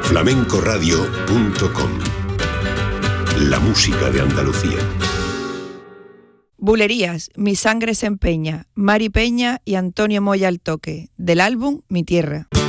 flamencoradio.com. La música de Andalucía. Bulerías, Mi sangre se empeña, Mari Peña y Antonio Moya al toque, del álbum Mi tierra.